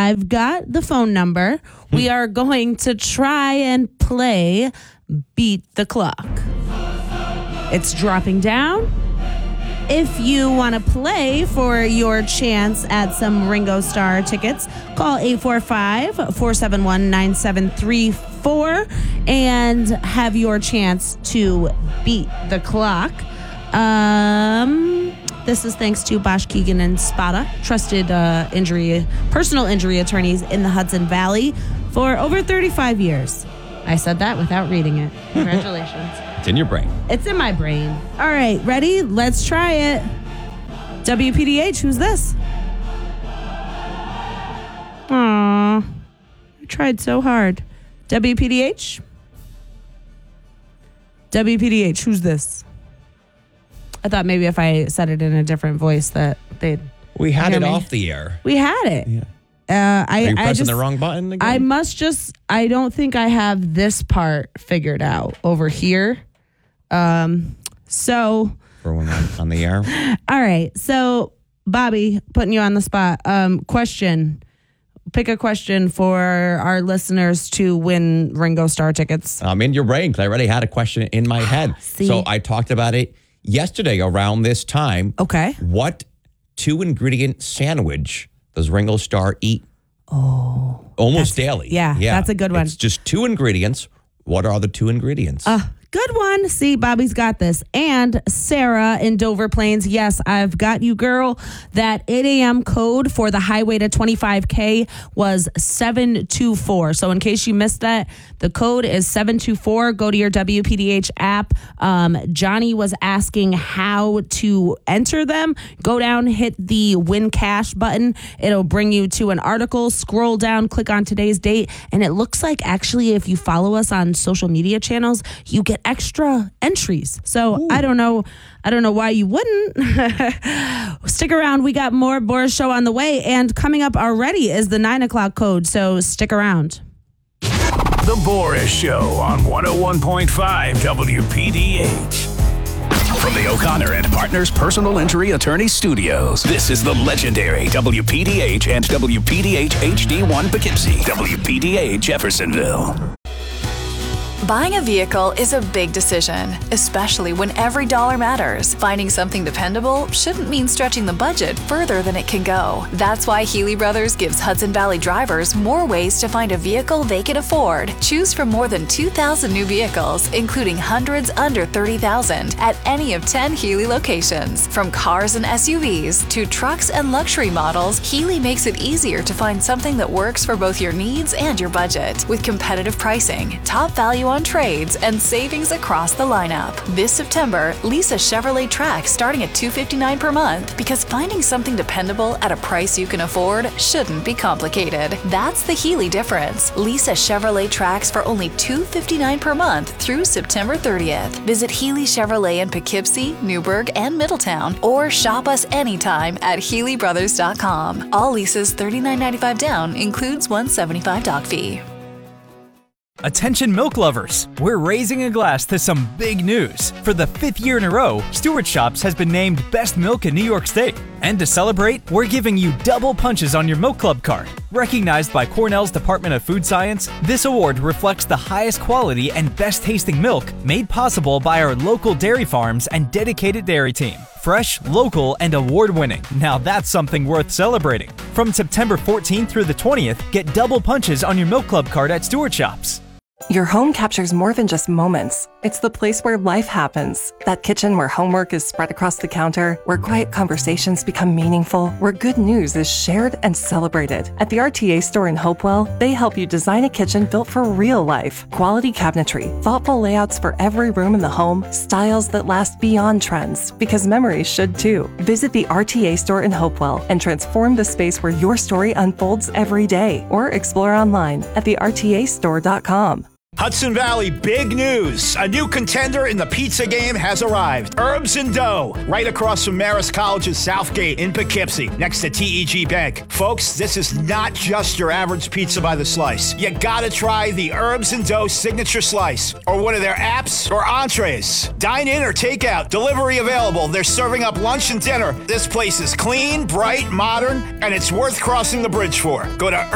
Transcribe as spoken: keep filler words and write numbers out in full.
I've got the phone number. We are going to try and play Beat the Clock. It's dropping down. If you want to play for your chance at some Ringo Starr tickets, call eight four five, four seven one, nine seven three four and have your chance to beat the clock. Um, this is thanks to Bosch, Keegan, and Spada, trusted uh, injury, personal injury attorneys in the Hudson Valley for over thirty-five years. I said that without reading it. Congratulations. It's in your brain. It's in my brain. All right, ready? Let's try it. W P D H, who's this? Aw, I tried so hard. W P D H? W P D H, who's this? I thought maybe if I said it in a different voice that they'd We had hear it me. off the air. We had it. Yeah. Uh, I, Are you I pressing just, the wrong button again? I must just, I don't think I have this part figured out over here. Um, so. For when I'm on the air. All right. So, Bobby, putting you on the spot. Um, question. Pick a question for our listeners to win Ringo Starr tickets. I'm in your brain because I already had a question in my head. See? So I talked about it yesterday around this time. Okay. What two ingredient sandwich does Ringo Starr eat? Oh. Almost daily. Yeah, that's a good one. It's just two ingredients. What are the two ingredients? Uh, good one. See, Bobby's got this. And Sarah in Dover Plains. Yes, I've got you, girl. That eight a.m. code for the highway to twenty-five K was seven two four. So in case you missed that, the code is seven two four. Go to your W P D H app. Um, Johnny was asking how to enter them. Go down, hit the win cash button. It'll bring you to an article. Scroll down, click on today's date. And it looks like actually if you follow us on social media channels, you get extra entries. So Ooh. I don't know. I don't know why you wouldn't. Stick around. We got more Boris Show on the way. And coming up already is the nine o'clock code. So stick around. The Boris Show on one oh one point five W P D H. From the O'Connor and Partners Personal Injury Attorney Studios, this is the legendary W P D H and W P D H H D one Poughkeepsie, W P D H Jeffersonville. Buying a vehicle is a big decision, especially when every dollar matters. Finding something dependable shouldn't mean stretching the budget further than it can go. That's why Healy Brothers gives Hudson Valley drivers more ways to find a vehicle they can afford. Choose from more than two thousand new vehicles, including hundreds under thirty thousand at any of ten Healy locations. From cars and S U Vs to trucks and luxury models, Healy makes it easier to find something that works for both your needs and your budget. With competitive pricing, top value on trades, and savings across the lineup. This September, lease a Chevrolet Trax starting at two hundred fifty-nine dollars per month, because finding something dependable at a price you can afford shouldn't be complicated. That's the Healy difference. Lease a Chevrolet Trax for only two hundred fifty-nine dollars per month through September thirtieth. Visit Healy Chevrolet in Poughkeepsie, Newburgh, and Middletown, or shop us anytime at Healy Brothers dot com. All leases thirty-nine ninety-five down, includes one hundred seventy-five dollars dock fee. Attention milk lovers, we're raising a glass to some big news. For the fifth year in a row, Stewart Shops has been named Best Milk in New York State. And to celebrate, we're giving you double punches on your Milk Club card. Recognized by Cornell's Department of Food Science, this award reflects the highest quality and best tasting milk made possible by our local dairy farms and dedicated dairy team. Fresh, local, and award-winning. Now that's something worth celebrating. From September fourteenth through the twentieth, get double punches on your Milk Club card at Stewart Shops. Your home captures more than just moments. It's the place where life happens. That kitchen where homework is spread across the counter, where quiet conversations become meaningful, where good news is shared and celebrated. At the R T A store in Hopewell, they help you design a kitchen built for real life. Quality cabinetry, thoughtful layouts for every room in the home, styles that last beyond trends, because memories should too. Visit the R T A store in Hopewell and transform the space where your story unfolds every day, or explore online at the R T A store dot com. Hudson Valley, big news. A new contender in the pizza game has arrived. Herbs and Dough, right across from Marist College's Southgate in Poughkeepsie, next to T E G Bank. Folks, this is not just your average pizza by the slice. You gotta try the Herbs and Dough Signature Slice, or one of their apps or entrees. Dine in or take out, delivery available. They're serving up lunch and dinner. This place is clean, bright, modern, and it's worth crossing the bridge for. Go to